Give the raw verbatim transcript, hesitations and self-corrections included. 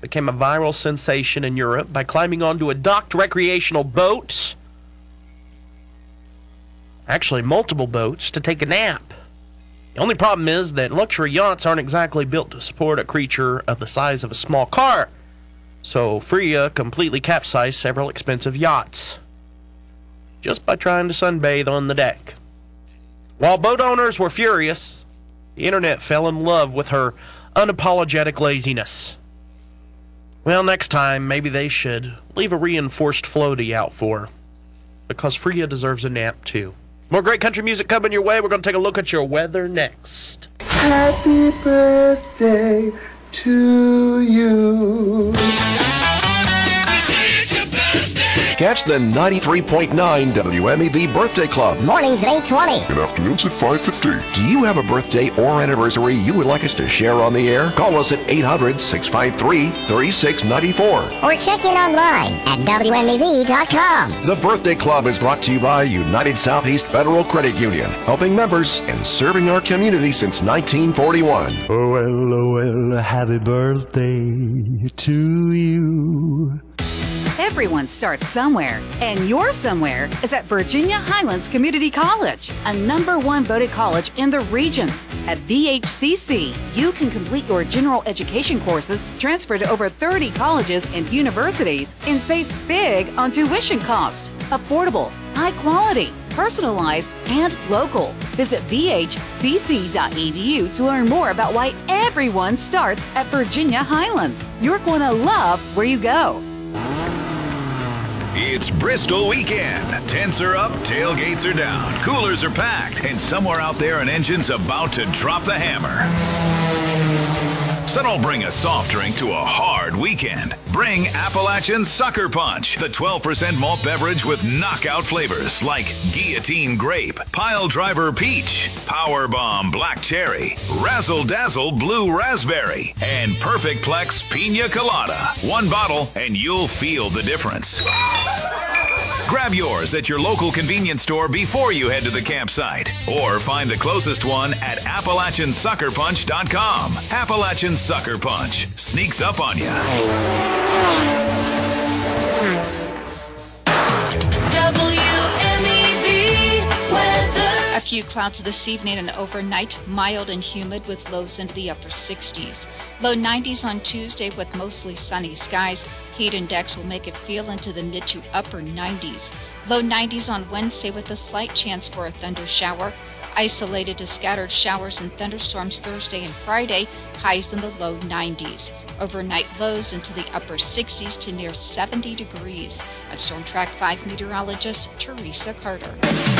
became a viral sensation in Europe by climbing onto a docked recreational boat, actually multiple boats, to take a nap. The only problem is that luxury yachts aren't exactly built to support a creature of the size of a small car, so Freya completely capsized several expensive yachts just by trying to sunbathe on the deck. While boat owners were furious, the internet fell in love with her unapologetic laziness. Well, next time, maybe they should leave a reinforced floaty out for her, because Freya deserves a nap too. More great country music coming your way. We're going to take a look at your weather next. Happy birthday to you. Catch the ninety-three point nine W M E V Birthday Club. Mornings at eight twenty. And afternoons at five fifty. Do you have a birthday or anniversary you would like us to share on the air? Call us at eight hundred, six five three, three six nine four. Or check in online at W M E V dot com. The Birthday Club is brought to you by United Southeast Federal Credit Union, helping members and serving our community since nineteen forty-one. Oh, well, oh, well, happy birthday to you. Everyone starts somewhere, and your somewhere is at Virginia Highlands Community College, a number one voted college in the region. At V H C C, you can complete your general education courses, transfer to over thirty colleges and universities, and save big on tuition cost. Affordable, high quality, personalized, and local. Visit V H C C dot E D U to learn more about why everyone starts at Virginia Highlands. You're going to love where you go. It's Bristol weekend. Tents are up, tailgates are down, coolers are packed, and somewhere out there an engine's about to drop the hammer. So don't bring a soft drink to a hard weekend. Bring Appalachian Sucker Punch, the twelve percent malt beverage with knockout flavors like Guillotine Grape, Pile Driver Peach, Power Bomb Black Cherry, Razzle Dazzle Blue Raspberry, and Perfect Plex Pina Colada. One bottle and you'll feel the difference. Grab yours at your local convenience store before you head to the campsite, or find the closest one at Appalachian Sucker Punch dot com. Appalachian Sucker Punch sneaks up on you. W M E V weather. A few clouds this evening and overnight, mild and humid with lows into the upper sixties. Low nineties on Tuesday with mostly sunny skies. Heat index will make it feel into the mid to upper nineties. Low nineties on Wednesday with a slight chance for a thunder shower. Isolated to scattered showers and thunderstorms Thursday and Friday, highs in the low nineties. Overnight lows into the upper sixties to near seventy degrees. I'm Storm Track five meteorologist Teresa Carter.